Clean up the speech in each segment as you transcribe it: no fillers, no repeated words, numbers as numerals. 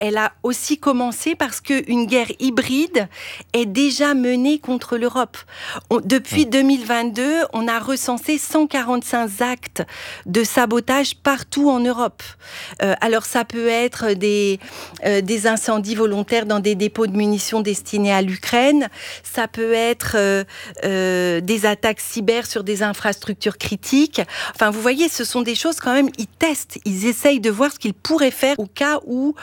elle a aussi commencé parce qu'une guerre hybride est déjà menée contre l'Europe. Depuis 2022, on a recensé 145 actes de sabotage partout en Europe. Alors ça peut être des incendies volontaires dans des dépôts de munitions destinés à l'Ukraine, ça peut être des attaques cyber sur des infrastructures critiques. Enfin, vous voyez, ce sont des choses quand même, ils testent, ils essayent de voir ce qu'ils pourraient faire au cas où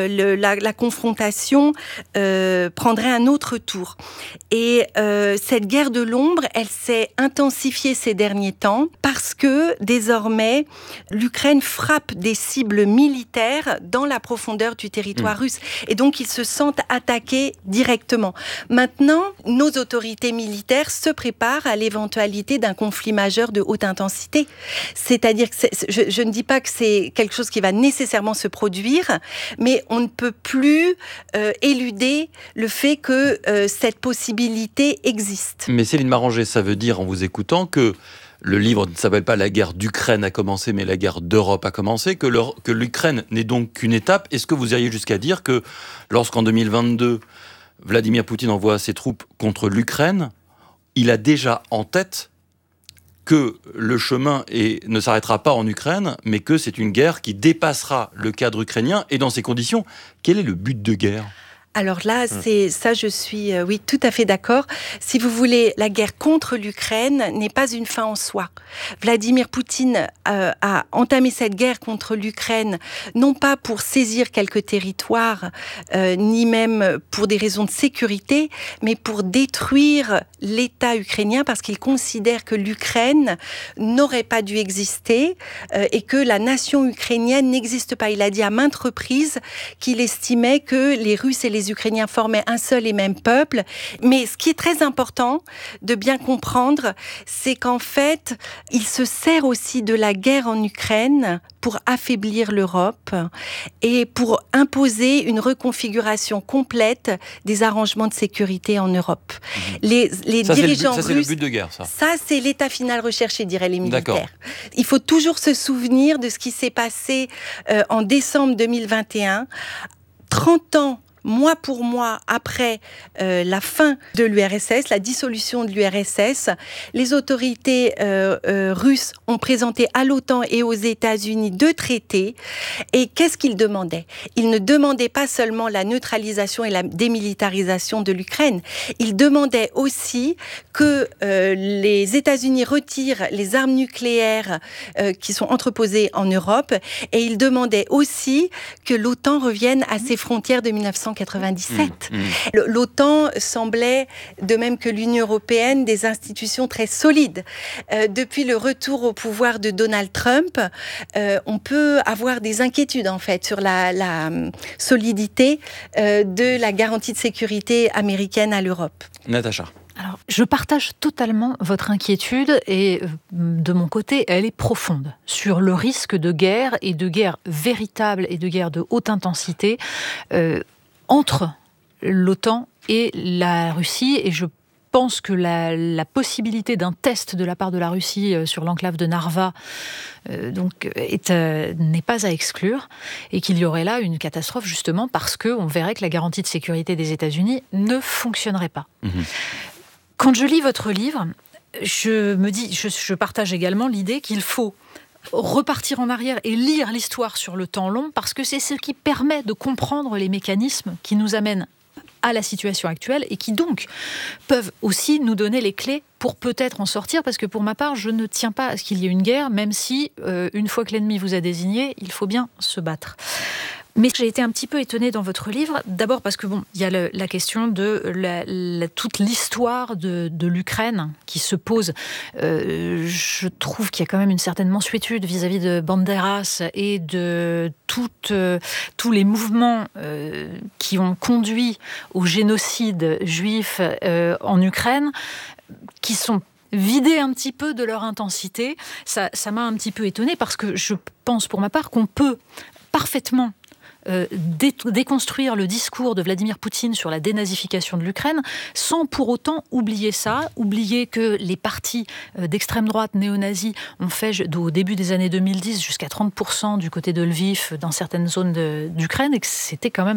la confrontation prendrait un autre tour. Et cette guerre de l'ombre, elle s'est intensifiée ces derniers temps parce que désormais, l'Ukraine frappe des cibles militaires dans la profondeur du territoire russe. Et donc, ils se sentent attaqués directement. Maintenant, nos autorités militaires se préparent à l'éventualité d'un conflit majeur de haute intensité. C'est-à-dire que je ne dis pas que c'est quelque chose qui va nécessairement se produire, mais on ne peut plus éluder le fait que cette possibilité existe. Mais Céline Maranger, ça veut dire, en vous écoutant, que le livre ne s'appelle pas « La guerre d'Ukraine a commencé », mais « La guerre d'Europe a commencé », que l'Ukraine n'est donc qu'une étape. Est-ce que vous iriez jusqu'à dire que lorsqu'en 2022, Vladimir Poutine envoie ses troupes contre l'Ukraine, il a déjà en tête que le chemin ne s'arrêtera pas en Ukraine, mais que c'est une guerre qui dépassera le cadre ukrainien? Et dans ces conditions, quel est le but de guerre ? Alors là, je suis oui, tout à fait d'accord. Si vous voulez, la guerre contre l'Ukraine n'est pas une fin en soi. Vladimir Poutine a entamé cette guerre contre l'Ukraine, non pas pour saisir quelques territoires, ni même pour des raisons de sécurité, mais pour détruire l'État ukrainien, parce qu'il considère que l'Ukraine n'aurait pas dû exister et que la nation ukrainienne n'existe pas. Il a dit à maintes reprises qu'il estimait que les Russes et les Ukrainiens formaient un seul et même peuple. Mais ce qui est très important de bien comprendre, c'est qu'en fait, il se sert aussi de la guerre en Ukraine pour affaiblir l'Europe et pour imposer une reconfiguration complète des arrangements de sécurité en Europe. Les dirigeants russes... Ça, c'est le but de guerre, ça. Ça, c'est l'état final recherché, diraient les militaires. D'accord. Il faut toujours se souvenir de ce qui s'est passé en décembre 2021, 30 ans mois pour mois après la fin de l'URSS, la dissolution de l'URSS, les autorités russes ont présenté à l'OTAN et aux États-Unis 2 traités. Et qu'est-ce qu'ils demandaient ? Ils ne demandaient pas seulement la neutralisation et la démilitarisation de l'Ukraine. Ils demandaient aussi que les États-Unis retirent les armes nucléaires qui sont entreposées en Europe. Et ils demandaient aussi que l'OTAN revienne à ses frontières de 1997. L'OTAN semblait, de même que l'Union européenne, des institutions très solides. Depuis le retour au pouvoir de Donald Trump, on peut avoir des inquiétudes en fait sur la solidité de la garantie de sécurité américaine à l'Europe. Natacha. Alors, je partage totalement votre inquiétude et de mon côté, elle est profonde sur le risque de guerre et de guerre véritable et de guerre de haute intensité entre l'OTAN et la Russie. Et je pense que la possibilité d'un test de la part de la Russie sur l'enclave de Narva n'est pas à exclure et qu'il y aurait là une catastrophe justement parce qu'on verrait que la garantie de sécurité des États-Unis ne fonctionnerait pas. Quand je lis votre livre, je partage également l'idée qu'il faut repartir en arrière et lire l'histoire sur le temps long parce que c'est ce qui permet de comprendre les mécanismes qui nous amènent à la situation actuelle et qui donc peuvent aussi nous donner les clés pour peut-être en sortir, parce que pour ma part, je ne tiens pas à ce qu'il y ait une guerre, même si une fois que l'ennemi vous a désigné, il faut bien se battre. Mais j'ai été un petit peu étonnée dans votre livre, d'abord parce que il y a la question de toute l'histoire de l'Ukraine qui se pose. Je trouve qu'il y a quand même une certaine mansuétude vis-à-vis de Banderas et de tous les mouvements qui ont conduit au génocide juif en Ukraine, qui sont vidés un petit peu de leur intensité. Ça m'a un petit peu étonnée parce que je pense pour ma part qu'on peut parfaitement déconstruire le discours de Vladimir Poutine sur la dénazification de l'Ukraine, sans pour autant oublier ça, oublier que les partis d'extrême droite néo-nazis ont fait au début des années 2010 jusqu'à 30% du côté de Lviv dans certaines zones d'Ukraine, et que c'était quand même